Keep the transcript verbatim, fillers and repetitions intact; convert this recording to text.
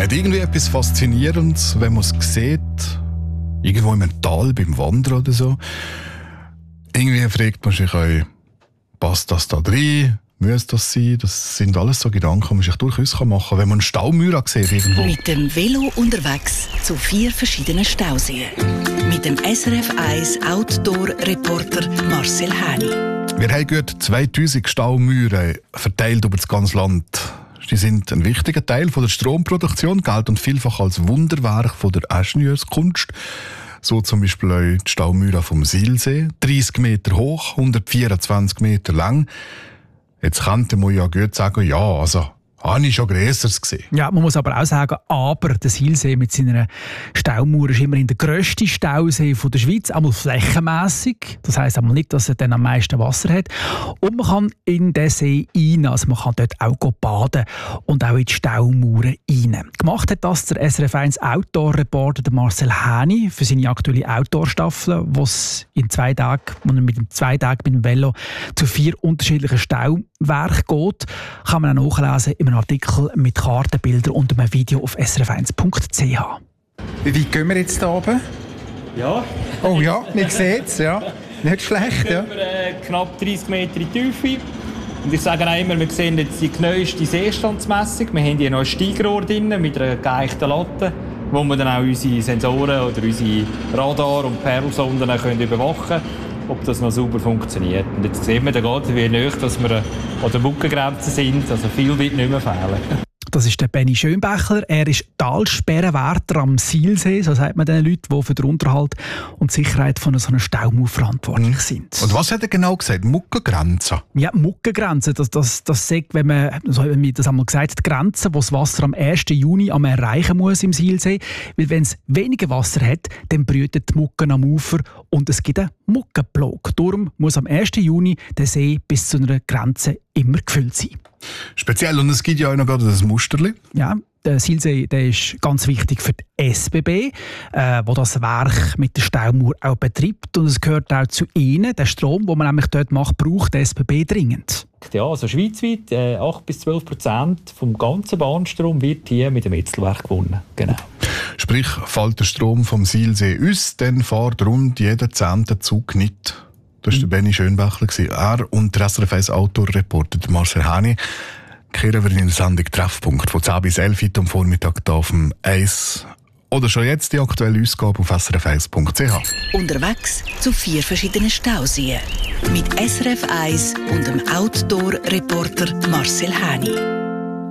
Hat irgendwie etwas Faszinierendes, wenn man es sieht, irgendwo im Tal beim Wandern oder so. Irgendwie fragt man sich auch, passt das da rein? Muss das sein? Das sind alles so Gedanken, die man sich durchaus machen kann, wenn man einen Staumauer sieht irgendwo. Mit dem Velo unterwegs zu vier verschiedenen Stauseen. Mit dem S R F eins Outdoor-Reporter Marcel Häni. Wir haben gut zweitausend Staumauern verteilt über das ganze Land. Sie sind ein wichtiger Teil von der Stromproduktion, gelten vielfach als Wunderwerk von der Ingenieurskunst. So zum Beispiel auch die Staumauer vom Silsee, dreissig Meter hoch, hundertvierundzwanzig Meter lang. Jetzt könnte man ja gut sagen, ja, also habe ich schon Grösseres gesehen. Ja, man muss aber auch sagen, aber der Silsee mit seiner Staumauer ist immerhin der grösste Stausee von der Schweiz, einmal flächenmässig. Das heisst einmal nicht, dass er dann am meisten Wasser hat. Und man kann in den See rein, also man kann dort auch baden und auch in die Staumauern rein. Gemacht hat das der S R F eins Outdoor-Reporter Marcel Häni für seine aktuelle Outdoor-Staffel, wo es in zwei Tagen, wo er mit zwei Tagen mit dem Velo zu vier unterschiedlichen Stauwerken geht. Kann man auch nachlesen im Artikel mit Kartenbildern und einem Video auf s r f eins punkt c h. Wie weit gehen wir jetzt hier oben? Ja. Oh ja, man sieht es, ja. Nicht schlecht, ja. Über äh, knapp dreissig Meter in die Tiefe. Und ich sage auch immer, wir sehen jetzt die genaueste Seestandsmessung. Wir haben hier noch ein Steigrohr drin mit einer geeichten Latte, wo wir dann auch unsere Sensoren oder unsere Radar- und Perlsonden können überwachen können, ob das noch sauber funktioniert. Und jetzt sehen wir dann gerade, wie nahe dass wir an der Muckengrenze sind. Also viel wird nicht mehr fehlen. Das ist der Benny Schönbächler. Er ist Talsperrenwärter am Silsee, so sagt man den Leuten, die für den Unterhalt und die Sicherheit von so einer Staumauer verantwortlich sind. Und was hat er genau gesagt? Muckengrenze? Ja, Muckengrenze. Das, das, das sagt, wenn man, so haben wir das einmal gesagt, die Grenze, wo das Wasser am ersten Juni am erreichen muss im Silsee. Weil wenn es weniger Wasser hat, dann brüten die Mucken am Ufer und es gibt einen Muckenplag. Darum muss am ersten Juni der See bis zu einer Grenze immer gefüllt sein. Speziell, und es gibt ja auch noch gerade das Musterli. Ja, der Silsee, der ist ganz wichtig für die S B B, äh, wo das Werk mit der Staumauer auch betreibt. Und es gehört auch zu ihnen. Der Strom, den man nämlich dort macht, braucht die S B B dringend. Ja, also schweizweit äh, acht bis zwölf Prozent vom ganzen Bahnstrom wird hier mit dem Etzelwerk gewonnen. Genau. Sprich, fällt der Strom vom Silsee aus, dann fährt rund jeder zehnte Zug nicht. Das war der Benny Schönbächler. Er und der S R F eins Outdoor-Reporter Marcel Häni kehren wir in der Sendung Treffpunkt von zehn bis elf Uhr am Vormittag hier auf dem eins. Oder schon jetzt die aktuelle Ausgabe auf s r f eins punkt c h. Unterwegs zu vier verschiedenen Stauseen. Mit S R F eins und dem Outdoor-Reporter Marcel Häni.